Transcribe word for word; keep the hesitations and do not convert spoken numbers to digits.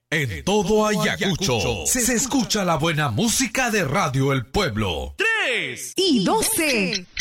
En todo Ayacucho se, se escucha la buena música de Radio El Pueblo. tres y doce.